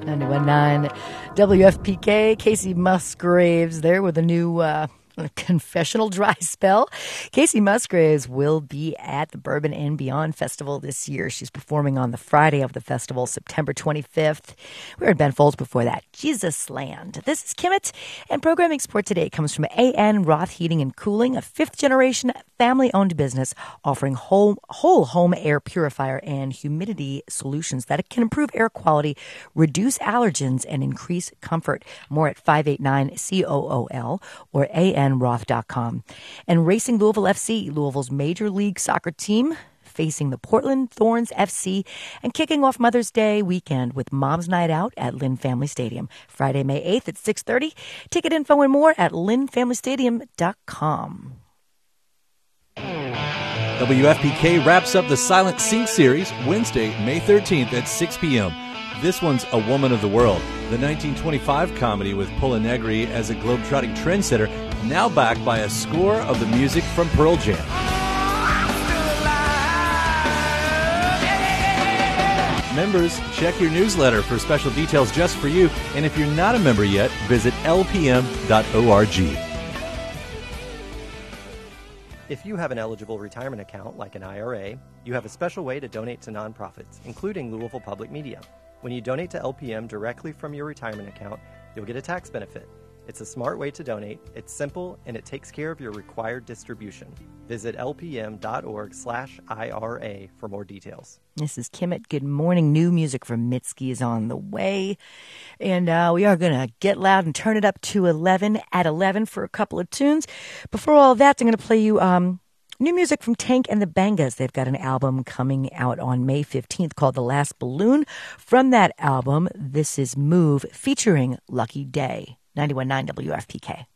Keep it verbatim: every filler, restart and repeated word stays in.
ninety-one point nine W F P K. Casey Musgraves there with a new uh, confessional dry spell. Casey Musgraves will be at the Bourbon and Beyond Festival this year. She's performing on the Friday of the festival, September twenty-fifth. We heard Ben Folds before that. Jesus Land. This is Kimmett, and programming support today comes from A N Roth Heating and Cooling, a fifth-generation family-owned business offering whole, whole home air purifier and humidity solutions that can improve air quality, reduce allergens, and increase comfort. More at five eight nine C O O L or A N roth dot com. And Racing Louisville F C, Louisville's Major League Soccer team, facing the Portland Thorns F C and kicking off Mother's Day weekend with Mom's Night Out at Lynn Family Stadium, Friday, May eighth at six thirty. Ticket info and more at lynn family stadium dot com. W F P K wraps up the Silent Sync series Wednesday, May thirteenth at six p.m. This one's A Woman of the World, the nineteen twenty-five comedy with Pola Negri as a globetrotting trendsetter, now backed by a score of the music from Pearl Jam. Members, check your newsletter for special details just for you, and if you're not a member yet, visit L P M dot org. If you have an eligible retirement account like an I R A, you have a special way to donate to nonprofits, including Louisville Public Media. When you donate to L P M directly from your retirement account, you'll get a tax benefit. It's a smart way to donate, it's simple, and it takes care of your required distribution. Visit L P M dot org slash I R A for more details. This is Kimmett. Good morning. New music from Mitski is on the way. And uh, we are going to get loud and turn it up to eleven at eleven for a couple of tunes. Before all of that, I'm going to play you um, new music from Tank and the Bangas. They've got an album coming out on May fifteenth called The Last Balloon. From that album, this is Move featuring Lucky Day. ninety-one point nine W F P K.